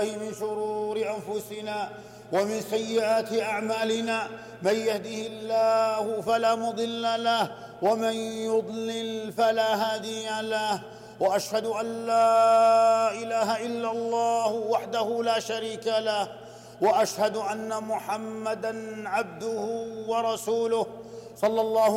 بالله من شرور أنفسنا ومن سيئات أعمالنا. من يهده الله فلا مضل له ومن يضلل فلا هادي له. وأشهد أن لا إله إلا الله وحده لا شريك له، وأشهد أن محمدًا عبده ورسوله صلى الله